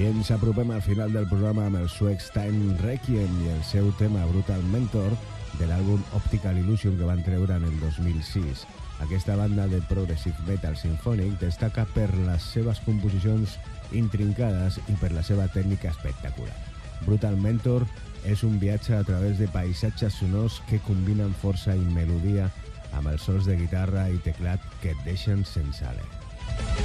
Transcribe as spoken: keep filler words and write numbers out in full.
I ens apropem al final del programa amb els suecs Time Requiem i el seu tema Brutal Mentor de l'àlbum Optical Illusion que van treure en el dos mil sis. Aquesta banda de progressive metal sinfònic destaca per les seves composicions intrincades i per la seva tècnica espectacular. Brutal Mentor és un viatge a través de paisatges sonors que combinen força i melodia amb els sols de guitarra i teclat que et deixen sense alè.